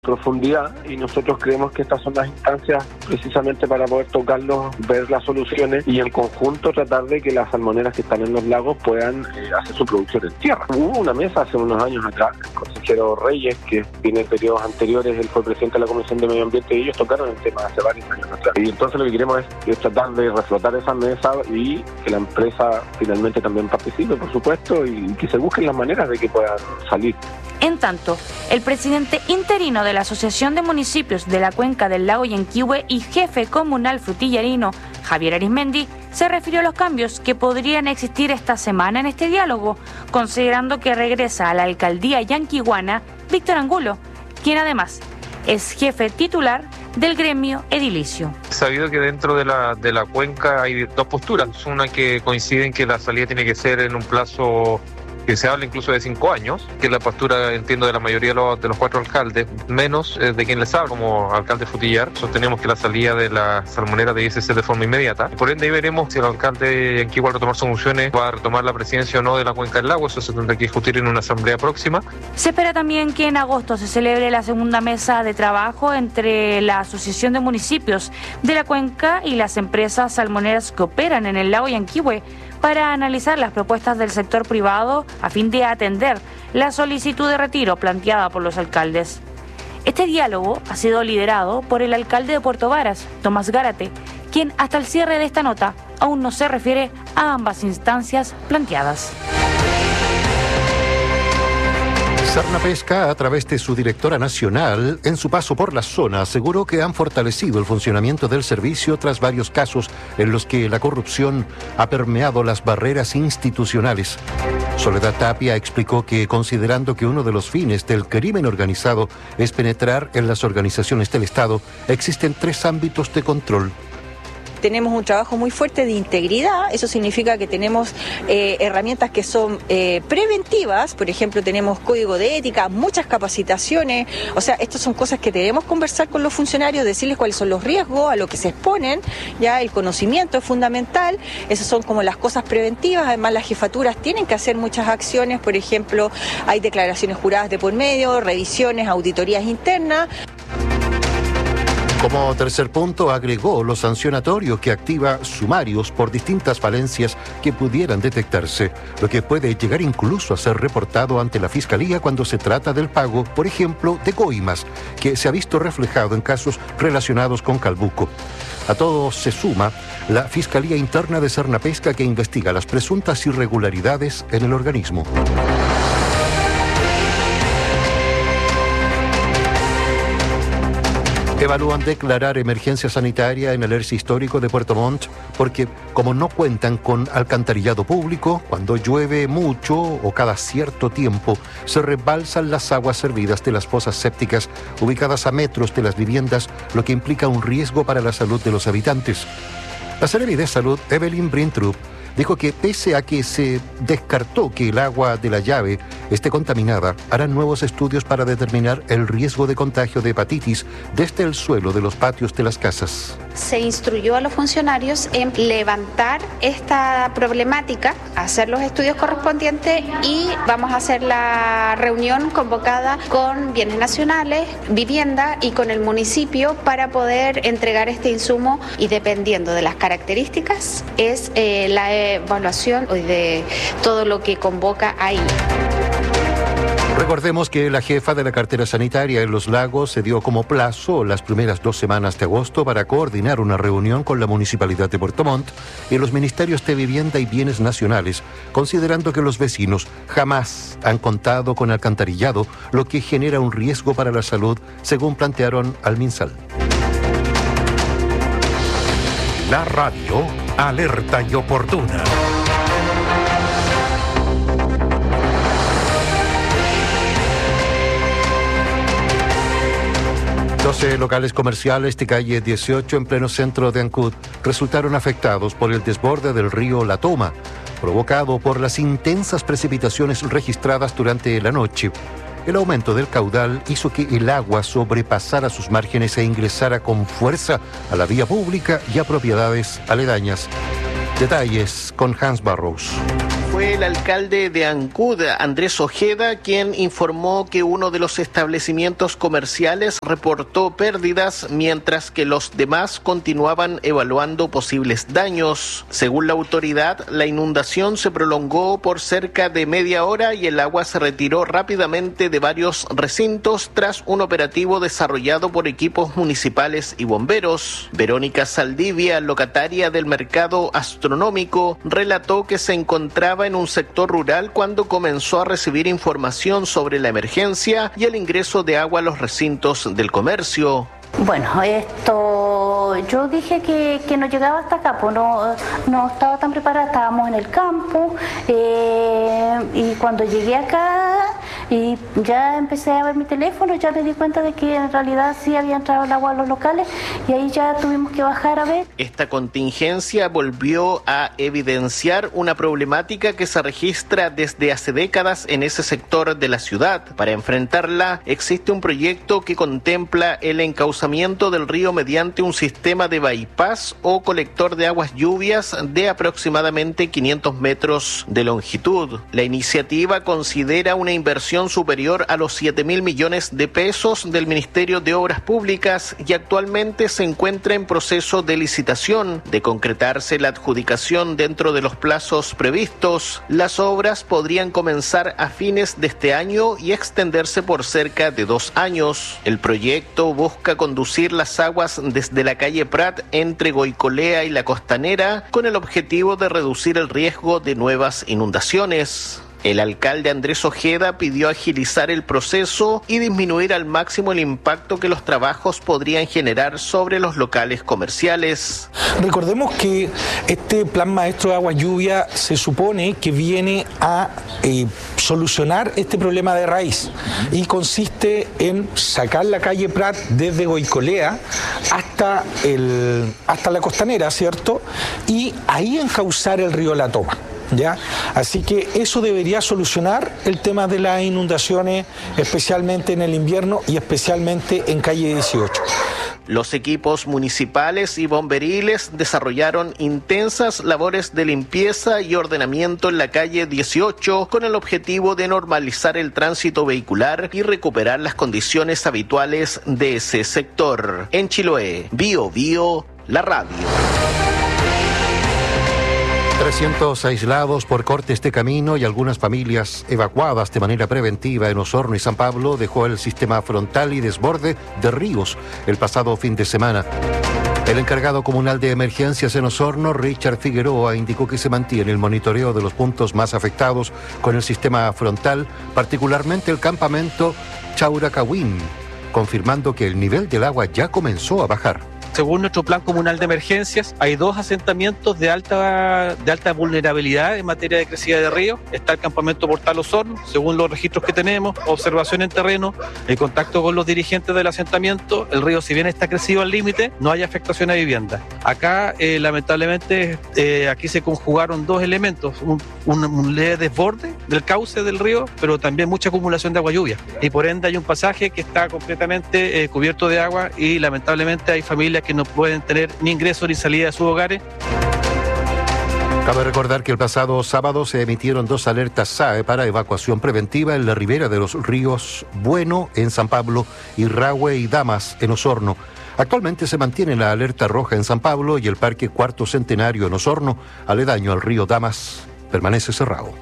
profundidad, y nosotros creemos que estas son las instancias precisamente para poder tocarlos, ver las soluciones y en conjunto tratar de que las salmoneras que están en los lagos puedan hacer su producción en tierra. Hubo una mesa hace unos años atrás, el consejero Reyes, que viene en periodos anteriores, él fue presidente de la Comisión de Medio Ambiente y ellos tocaron el tema hace varios años atrás. Y entonces lo que queremos es tratar de reflotar esa mesa y que la empresa finalmente también participe, por supuesto, y que se busquen las maneras de que puedan salir. En tanto, el presidente interino de la Asociación de Municipios de la Cuenca del Lago Yanquihue y jefe comunal frutillarino, Javier Arismendi, se refirió a los cambios que podrían existir esta semana en este diálogo, considerando que regresa a la alcaldía yanquihuana Víctor Angulo, quien además es jefe titular del gremio edilicio. Sabido que dentro de la cuenca hay dos posturas, una que coincide en que la salida tiene que ser en un plazo que se habla incluso de 5 años, que es la postura, entiendo, de la mayoría de los 4 alcaldes, menos de quien les habla como alcalde Frutillar. Sostenemos que la salida de la salmonera debiese ser de forma inmediata. Por ende, ahí veremos si el alcalde Yanquihue, al retomar sus funciones, va a retomar la presidencia o no de la Cuenca del Lago. Eso se tendrá que discutir en una asamblea próxima. Se espera también que en agosto se celebre la segunda mesa de trabajo entre la Asociación de Municipios de la Cuenca y las empresas salmoneras que operan en el lago Yanquihue, para analizar las propuestas del sector privado a fin de atender la solicitud de retiro planteada por los alcaldes. Este diálogo ha sido liderado por el alcalde de Puerto Varas, Tomás Gárate, quien hasta el cierre de esta nota aún no se refiere a ambas instancias planteadas. Sernapesca, a través de su directora nacional, en su paso por la zona, aseguró que han fortalecido el funcionamiento del servicio tras varios casos en los que la corrupción ha permeado las barreras institucionales. Soledad Tapia explicó que, considerando que uno de los fines del crimen organizado es penetrar en las organizaciones del Estado, existen 3 ámbitos de control. Tenemos un trabajo muy fuerte de integridad, eso significa que tenemos herramientas que son preventivas, por ejemplo tenemos código de ética, muchas capacitaciones, o sea, estas son cosas que debemos conversar con los funcionarios, decirles cuáles son los riesgos a los que se exponen, ya el conocimiento es fundamental, esas son como las cosas preventivas. Además las jefaturas tienen que hacer muchas acciones, por ejemplo hay declaraciones juradas de por medio, revisiones, auditorías internas. Como tercer punto, agregó lo sancionatorio que activa sumarios por distintas falencias que pudieran detectarse, lo que puede llegar incluso a ser reportado ante la Fiscalía cuando se trata del pago, por ejemplo, de coimas, que se ha visto reflejado en casos relacionados con Calbuco. A todo se suma la Fiscalía Interna de Sernapesca, que investiga las presuntas irregularidades en el organismo. Evalúan declarar emergencia sanitaria en el ERSI histórico de Puerto Montt porque, como no cuentan con alcantarillado público, cuando llueve mucho o cada cierto tiempo se rebalsan las aguas servidas de las fosas sépticas ubicadas a metros de las viviendas, lo que implica un riesgo para la salud de los habitantes. La Seremi de Salud, Evelyn Brintrup, dijo que pese a que se descartó que el agua de la llave esté contaminada, harán nuevos estudios para determinar el riesgo de contagio de hepatitis desde el suelo de los patios de las casas. Se instruyó a los funcionarios en levantar esta problemática, hacer los estudios correspondientes y vamos a hacer la reunión convocada con Bienes Nacionales, Vivienda y con el municipio para poder entregar este insumo, y dependiendo de las características es la evaluación de todo lo que convoca ahí. Recordemos que la jefa de la cartera sanitaria en Los Lagos se dio como plazo las primeras 2 semanas de agosto para coordinar una reunión con la Municipalidad de Puerto Montt y los Ministerios de Vivienda y Bienes Nacionales, considerando que los vecinos jamás han contado con alcantarillado, lo que genera un riesgo para la salud, según plantearon al MinSal. La radio alerta y oportuna. Doce locales comerciales de calle 18 en pleno centro de Ancud resultaron afectados por el desborde del río La Toma, provocado por las intensas precipitaciones registradas durante la noche. El aumento del caudal hizo que el agua sobrepasara sus márgenes e ingresara con fuerza a la vía pública y a propiedades aledañas. Detalles con Hans Barrows. Fue fue el alcalde de Ancud, Andrés Ojeda, quien informó que uno de los establecimientos comerciales reportó pérdidas, mientras que los demás continuaban evaluando posibles daños. Según la autoridad, la inundación se prolongó por cerca de media hora y el agua se retiró rápidamente de varios recintos tras un operativo desarrollado por equipos municipales y bomberos. Verónica Saldivia, locataria del mercado astronómico, relató que se encontraba en un sector rural cuando comenzó a recibir información sobre la emergencia y el ingreso de agua a los recintos del comercio. Bueno, yo dije que no llegaba hasta acá, pues no estaba tan preparada, estábamos en el campo, y cuando llegué acá y ya empecé a ver mi teléfono, ya me di cuenta de que en realidad sí había entrado el agua a los locales y ahí ya tuvimos que bajar a ver. Esta contingencia volvió a evidenciar una problemática que se registra desde hace décadas en ese sector de la ciudad. Para enfrentarla, existe un proyecto que contempla el encauzamiento del río mediante un sistema de bypass o colector de aguas lluvias de aproximadamente 500 metros de longitud. La iniciativa considera una inversión superior a los 7.000 millones de pesos del Ministerio de Obras Públicas y actualmente se encuentra en proceso de licitación. De concretarse la adjudicación dentro de los plazos previstos, las obras podrían comenzar a fines de este año y extenderse por cerca de 2 años. El proyecto busca conducir las aguas desde la calle Prat entre Goicolea y la Costanera con el objetivo de reducir el riesgo de nuevas inundaciones. El alcalde Andrés Ojeda pidió agilizar el proceso y disminuir al máximo el impacto que los trabajos podrían generar sobre los locales comerciales. Recordemos que este plan maestro de agua lluvia se supone que viene a solucionar este problema de raíz y consiste en sacar la calle Prat desde Goicolea hasta la Costanera, ¿cierto? Y ahí encauzar el río La Toma. ¿Ya? Así que eso debería solucionar el tema de las inundaciones, especialmente en el invierno y especialmente en calle 18. Los equipos municipales y bomberiles desarrollaron intensas labores de limpieza y ordenamiento en la calle 18 con el objetivo de normalizar el tránsito vehicular y recuperar las condiciones habituales de ese sector. En Chiloé, Bio Bio, la radio. 300 aislados por cortes de camino y algunas familias evacuadas de manera preventiva en Osorno y San Pablo dejó el sistema frontal y desborde de ríos el pasado fin de semana. El encargado comunal de emergencias en Osorno, Richard Figueroa, indicó que se mantiene el monitoreo de los puntos más afectados con el sistema frontal, particularmente el campamento Chauracahuín, confirmando que el nivel del agua ya comenzó a bajar. Según nuestro plan comunal de emergencias, hay 2 asentamientos de alta vulnerabilidad en materia de crecida de río. Está el campamento Portal Osorno, según los registros que tenemos, observación en terreno, el contacto con los dirigentes del asentamiento. El río, si bien está crecido al límite, no hay afectación a vivienda. Acá, lamentablemente, aquí se conjugaron 2 elementos, un leve desborde del cauce del río, pero también mucha acumulación de agua lluvia. Y por ende hay un pasaje que está completamente cubierto de agua y lamentablemente hay familias que no pueden tener ni ingreso ni salida de sus hogares. Cabe recordar que el pasado sábado se emitieron 2 alertas SAE para evacuación preventiva en la ribera de los ríos Bueno en San Pablo y Rahue y Damas en Osorno. Actualmente se mantiene la alerta roja en San Pablo y el Parque Cuarto Centenario en Osorno, aledaño al río Damas, permanece cerrado.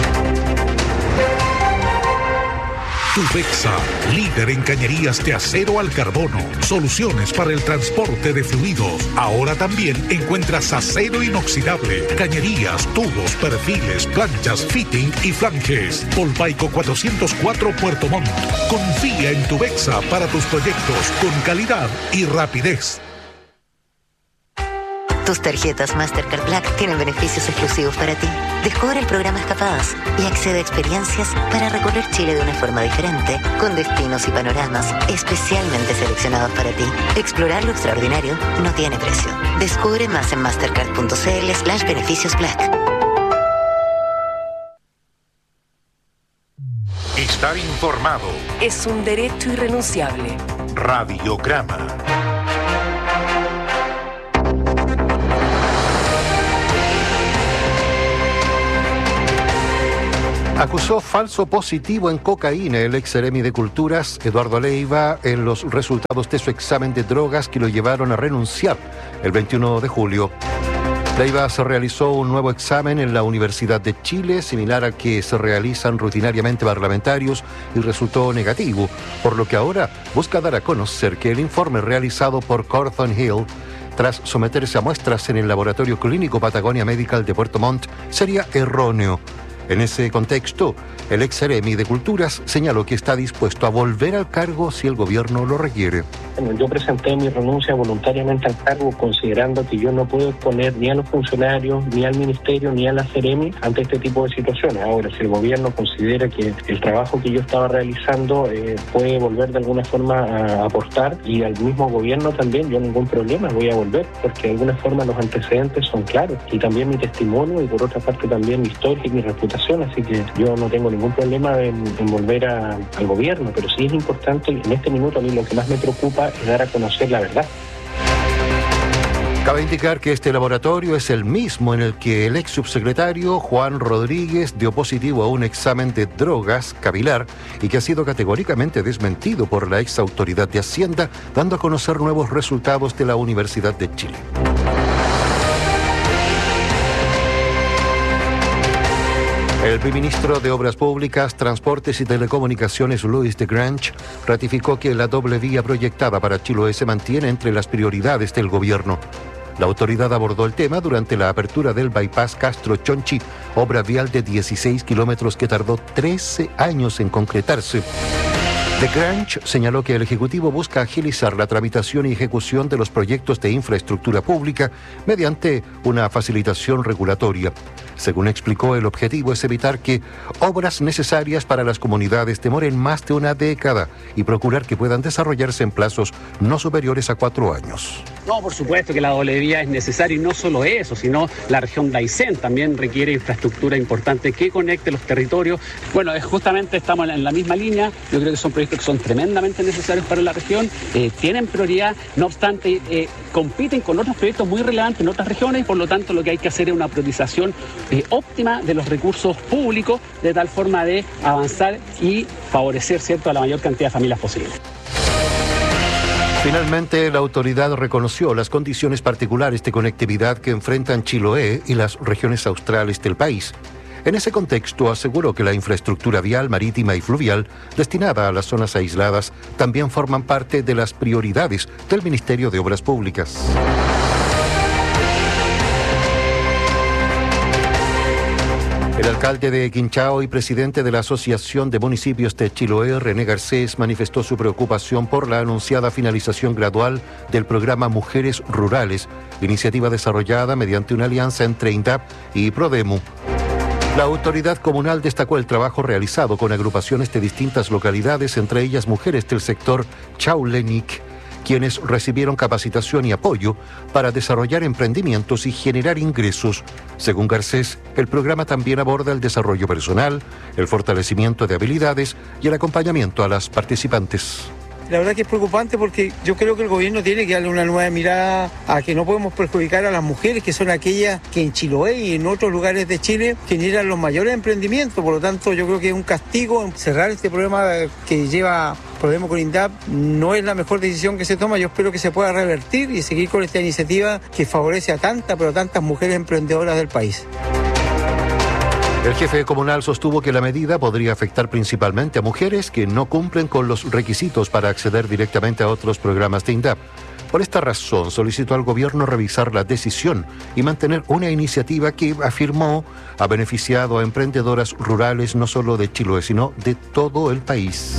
Tubexa, líder en cañerías de acero al carbono. Soluciones para el transporte de fluidos. Ahora también encuentras acero inoxidable, cañerías, tubos, perfiles, planchas, fitting y flanges. Polpaico 404 Puerto Montt. Confía en Tubexa para tus proyectos con calidad y rapidez. Tus tarjetas Mastercard Black tienen beneficios exclusivos para ti. Descubre el programa Escapadas y accede a experiencias para recorrer Chile de una forma diferente, con destinos y panoramas especialmente seleccionados para ti. Explorar lo extraordinario no tiene precio. Descubre más en mastercard.cl/beneficios Black. Estar informado es un derecho irrenunciable. Radiograma. Acusó falso positivo en cocaína el ex seremi de Culturas, Eduardo Leiva, en los resultados de su examen de drogas que lo llevaron a renunciar el 21 de julio. Leiva se realizó un nuevo examen en la Universidad de Chile, similar al que se realizan rutinariamente parlamentarios, y resultó negativo, por lo que ahora busca dar a conocer que el informe realizado por Corthon Hill, tras someterse a muestras en el Laboratorio Clínico Patagonia Medical de Puerto Montt, sería erróneo. En ese contexto, el ex seremi de Culturas señaló que está dispuesto a volver al cargo si el gobierno lo requiere. Yo presenté mi renuncia voluntariamente al cargo, considerando que yo no puedo exponer ni a los funcionarios, ni al ministerio, ni a la seremi ante este tipo de situaciones. Ahora, si el gobierno considera que el trabajo que yo estaba realizando puede volver de alguna forma a aportar, y al mismo gobierno también, yo ningún problema, voy a volver, porque de alguna forma los antecedentes son claros, y también mi testimonio, y por otra parte también mi historia y mi reputación, así que yo no tengo ningún problema en volver al gobierno, pero sí es importante, en este minuto a mí lo que más me preocupa es dar a conocer la verdad. Cabe indicar que este laboratorio es el mismo en el que el ex subsecretario Juan Rodríguez dio positivo a un examen de drogas capilar y que ha sido categóricamente desmentido por la ex autoridad de Hacienda, dando a conocer nuevos resultados de la Universidad de Chile. El viceministro de Obras Públicas, Transportes y Telecomunicaciones, Louis de Grange, ratificó que la doble vía proyectada para Chiloé se mantiene entre las prioridades del gobierno. La autoridad abordó el tema durante la apertura del bypass Castro-Chonchi, obra vial de 16 kilómetros que tardó 13 años en concretarse. De Grange señaló que el Ejecutivo busca agilizar la tramitación y ejecución de los proyectos de infraestructura pública mediante una facilitación regulatoria. Según explicó, el objetivo es evitar que obras necesarias para las comunidades demoren más de una década y procurar que puedan desarrollarse en plazos no superiores a 4 años. No, por supuesto que la doble vía es necesaria, y no solo eso, sino la región de Aysén también requiere infraestructura importante que conecte los territorios. Bueno, justamente estamos en la misma línea. Yo creo que son proyectos que son tremendamente necesarios para la región, tienen prioridad, no obstante compiten con otros proyectos muy relevantes en otras regiones, y por lo tanto lo que hay que hacer es una priorización óptima de los recursos públicos, de tal forma de avanzar y favorecer, ¿cierto?, a la mayor cantidad de familias posible. Finalmente, la autoridad reconoció las condiciones particulares de conectividad que enfrentan Chiloé y las regiones australes del país. En ese contexto, aseguró que la infraestructura vial, marítima y fluvial destinada a las zonas aisladas también forman parte de las prioridades del Ministerio de Obras Públicas. El alcalde de Quinchao y presidente de la Asociación de Municipios de Chiloé, René Garcés, manifestó su preocupación por la anunciada finalización gradual del programa Mujeres Rurales, iniciativa desarrollada mediante una alianza entre INDAP y Prodemu. La autoridad comunal destacó el trabajo realizado con agrupaciones de distintas localidades, entre ellas mujeres del sector Chaulenik, quienes recibieron capacitación y apoyo para desarrollar emprendimientos y generar ingresos. Según Garcés, el programa también aborda el desarrollo personal, el fortalecimiento de habilidades y el acompañamiento a las participantes. La verdad que es preocupante, porque yo creo que el gobierno tiene que darle una nueva mirada a que no podemos perjudicar a las mujeres, que son aquellas que en Chiloé y en otros lugares de Chile generan los mayores emprendimientos. Por lo tanto, yo creo que es un castigo cerrar este programa que lleva Prodemu con INDAP. No es la mejor decisión que se toma. Yo espero que se pueda revertir y seguir con esta iniciativa que favorece a tantas mujeres emprendedoras del país. El jefe comunal sostuvo que la medida podría afectar principalmente a mujeres que no cumplen con los requisitos para acceder directamente a otros programas de INDAP. Por esta razón, solicitó al gobierno revisar la decisión y mantener una iniciativa que, afirmó, ha beneficiado a emprendedoras rurales no solo de Chiloé, sino de todo el país.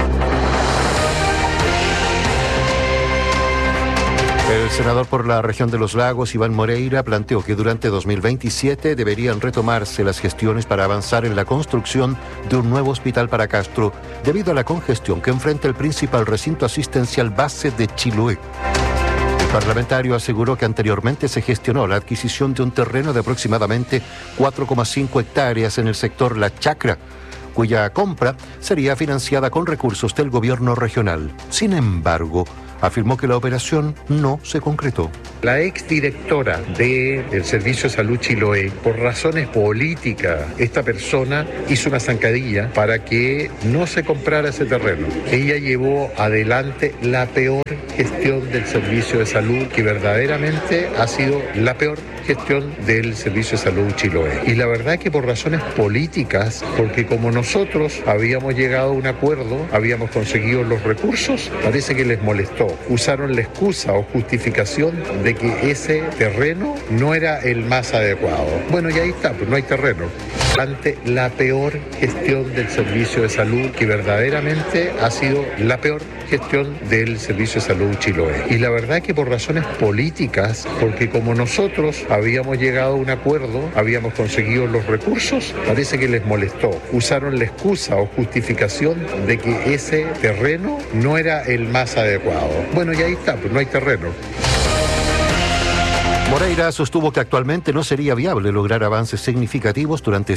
El senador por la región de los Lagos, Iván Moreira, planteó que durante 2027 deberían retomarse las gestiones para avanzar en la construcción de un nuevo hospital para Castro, debido a la congestión que enfrenta el principal recinto asistencial base de Chiloé. El parlamentario aseguró que anteriormente se gestionó la adquisición de un terreno de aproximadamente 4,5 hectáreas en el sector La Chacra, cuya compra sería financiada con recursos del gobierno regional. Sin embargo, afirmó que la operación no se concretó. La exdirectora del Servicio de Salud Chiloé, por razones políticas, esta persona hizo una zancadilla para que no se comprara ese terreno. Ella llevó adelante la peor gestión del Servicio de Salud, que verdaderamente ha sido la peor gestión del Servicio de Salud Chiloé. Y la verdad que por razones políticas, porque como nosotros habíamos llegado a un acuerdo, habíamos conseguido los recursos, parece que les molestó. Usaron la excusa o justificación de que ese terreno no era el más adecuado. Bueno, y ahí está, pues no hay terreno. Ante la peor gestión del Servicio de Salud, que verdaderamente ha sido la peor gestión del Servicio de Salud Chiloé. Y la verdad que por razones políticas, porque como nosotros habíamos llegado a un acuerdo, habíamos conseguido los recursos, parece que les molestó. Usaron la excusa o justificación de que ese terreno no era el más adecuado. Bueno, y ahí está, pues no hay terreno. Moreira sostuvo que actualmente no sería viable lograr avances significativos durante